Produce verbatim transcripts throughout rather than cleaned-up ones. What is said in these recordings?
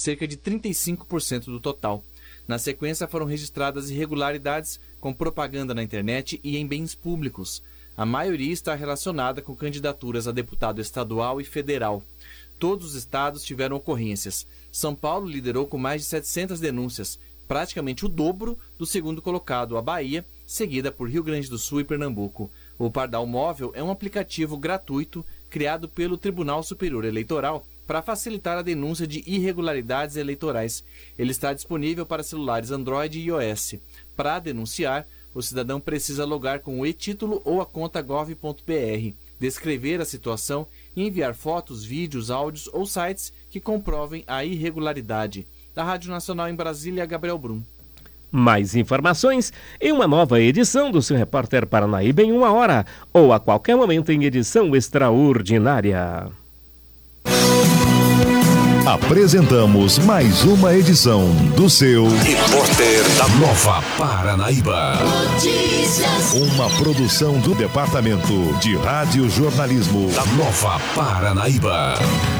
cerca de trinta e cinco por cento do total. Na sequência, foram registradas irregularidades com propaganda na internet e em bens públicos. A maioria está relacionada com candidaturas a deputado estadual e federal. Todos os estados tiveram ocorrências. São Paulo liderou com mais de setecentas denúncias, praticamente o dobro do segundo colocado, a Bahia, seguida por Rio Grande do Sul e Pernambuco. O Pardal Móvel é um aplicativo gratuito criado pelo Tribunal Superior Eleitoral para facilitar a denúncia de irregularidades eleitorais. Ele está disponível para celulares Android e iOS. Para denunciar, o cidadão precisa logar com o e-título ou a conta gov ponto br, descrever a situação e enviar fotos, vídeos, áudios ou sites que comprovem a irregularidade. Da Rádio Nacional em Brasília, Gabriel Brum. Mais informações em uma nova edição do seu Repórter Paranaíba em uma hora ou a qualquer momento em edição extraordinária. Apresentamos mais uma edição do seu Repórter da Nova Paranaíba. Notícias. Uma produção do Departamento de Rádio Jornalismo da Nova Paranaíba.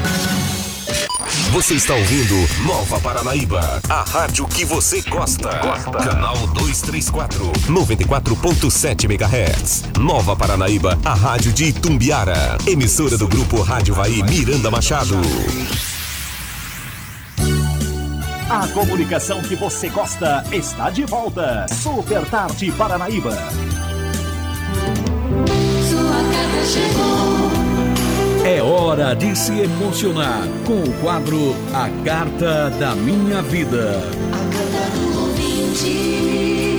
Você está ouvindo Nova Paranaíba, a rádio que você gosta. gosta. Canal duzentos e trinta e quatro, noventa e quatro ponto sete megahertz. Nova Paranaíba, a rádio de Itumbiara. Emissora do grupo Rádio Vai Miranda Machado. A comunicação que você gosta está de volta. Super Tarde Paranaíba. Sua casa chegou. É hora de se emocionar com o quadro A Carta da Minha Vida. A carta do ouvinte.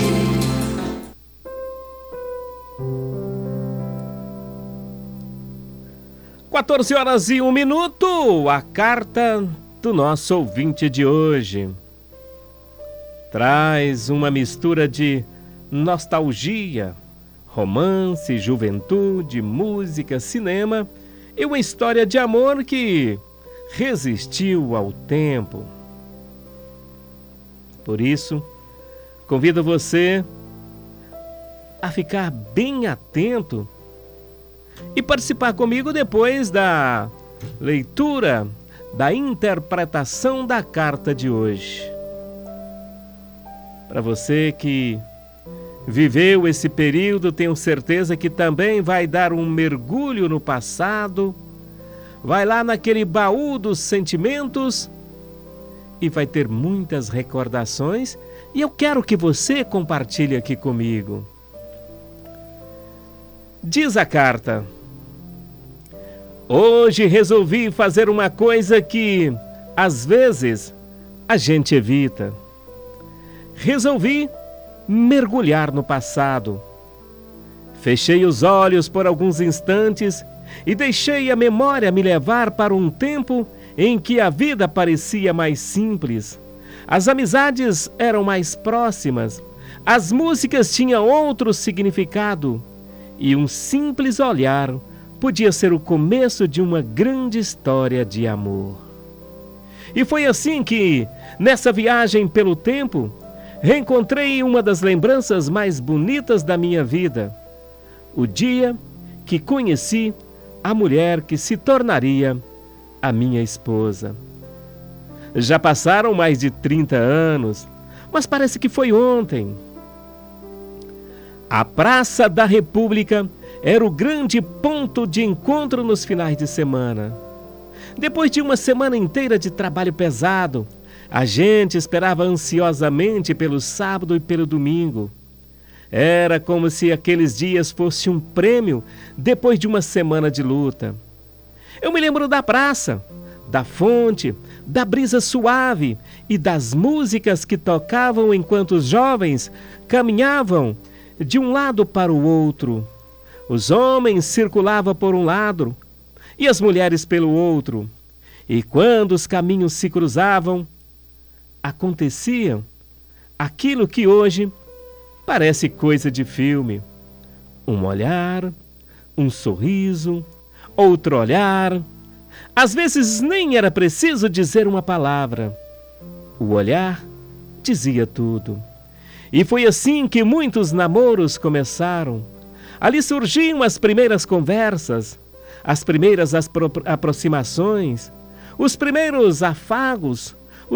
quatorze horas e um minuto. A carta do nosso ouvinte de hoje traz uma mistura de nostalgia, romance, juventude, música, cinema e uma história de amor que resistiu ao tempo. Por isso, convido você a ficar bem atento e participar comigo depois da leitura, da interpretação da carta de hoje. Para você que viveu esse período, tenho certeza que também vai dar um mergulho no passado, vai lá naquele baú dos sentimentos e vai ter muitas recordações, e eu quero que você compartilhe aqui comigo. Diz a carta: hoje resolvi fazer uma coisa que, às vezes, a gente evita. Resolvi mergulhar no passado. Fechei os olhos por alguns instantes e deixei a memória me levar para um tempo em que a vida parecia mais simples. As amizades eram mais próximas, as músicas tinham outro significado e um simples olhar podia ser o começo de uma grande história de amor. E foi assim que, nessa viagem pelo tempo, reencontrei uma das lembranças mais bonitas da minha vida. O dia que conheci a mulher que se tornaria a minha esposa. Já passaram mais de trinta anos, mas parece que foi ontem. A Praça da República era o grande ponto de encontro nos finais de semana. Depois de uma semana inteira de trabalho pesado, a gente esperava ansiosamente pelo sábado e pelo domingo. Era como se aqueles dias fossem um prêmio depois de uma semana de luta. Eu me lembro da praça, da fonte, da brisa suave e das músicas que tocavam enquanto os jovens caminhavam de um lado para o outro. Os homens circulavam por um lado e as mulheres pelo outro. E quando os caminhos se cruzavam, acontecia aquilo que hoje parece coisa de filme. Um olhar, um sorriso, outro olhar. Às vezes nem era preciso dizer uma palavra. O olhar dizia tudo. E foi assim que muitos namoros começaram. Ali surgiam as primeiras conversas, as primeiras apro- aproximações, os primeiros afagos,